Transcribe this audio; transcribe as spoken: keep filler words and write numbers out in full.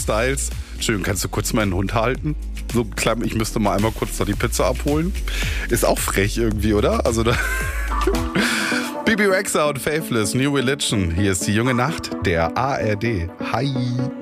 Styles. Schön, kannst du kurz meinen Hund halten? So klein, ich müsste mal einmal kurz da die Pizza abholen. Ist auch frech irgendwie, oder? Also da... Bibi Rexha und Faithless, New Religion. Hier ist die junge Nacht der A R D. Hi.